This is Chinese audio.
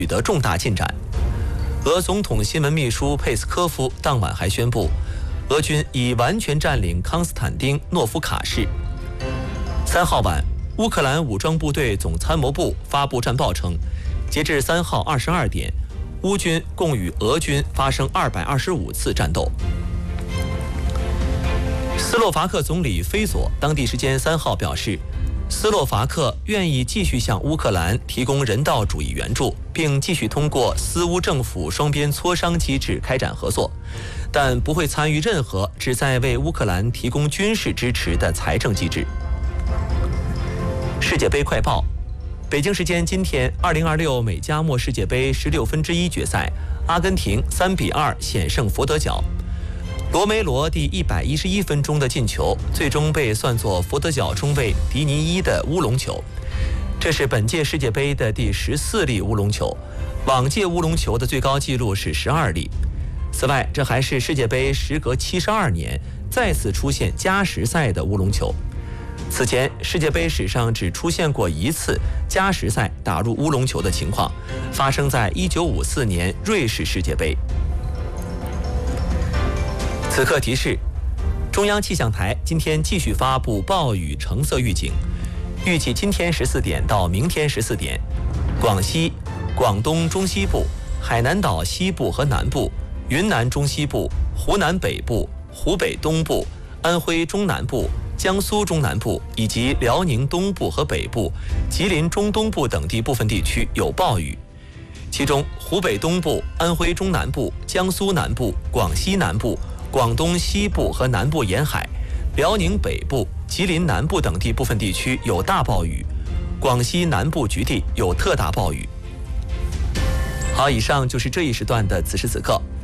取得重大进展。俄总统新闻秘书佩斯科夫当晚还宣布，俄军已完全占领康斯坦丁诺夫卡市。3号晚，乌克兰武装部队总参谋部发布战报称，截至3号22点，乌军共与俄军发生225次战斗。斯洛伐克总理菲佐当地时间3号表示，斯洛伐克愿意继续向乌克兰提供人道主义援助，并继续通过斯乌政府双边磋商机制开展合作，但不会参与任何旨在为乌克兰提供军事支持的财政机制。世界杯快报：北京时间今天，2026美加墨世界杯16分之一决赛，阿根廷3比2险胜佛得角。罗梅罗第111分钟的进球，最终被算作佛得角中卫迪尼伊的乌龙球。这是本届世界杯的第14粒乌龙球，往届乌龙球的最高纪录是12粒。此外，这还是世界杯时隔72年再次出现加时赛的乌龙球。此前，世界杯史上只出现过一次加时赛打入乌龙球的情况，发生在1954年瑞士世界杯。此刻提示：中央气象台今天继续发布暴雨橙色预警，预计今天14点到明天14点，广西、广东中西部、海南岛西部和南部、云南中西部、湖南北部、湖北东部、安徽中南部、江苏中南部以及辽宁东部和北部、吉林中东部等地部分地区有暴雨。其中，湖北东部、安徽中南部、江苏南部、广西南部、广东西部和南部沿海、辽宁北部、吉林南部等地部分地区有大暴雨，广西南部局地有特大暴雨。好，以上就是这一时段的此时此刻。